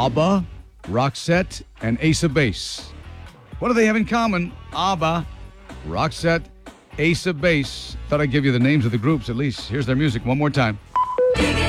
ABBA, Roxette, and Ace of Base. What do they have in common? ABBA, Roxette, Ace of Base. Thought I'd give you the names of the groups at least. Here's their music one more time.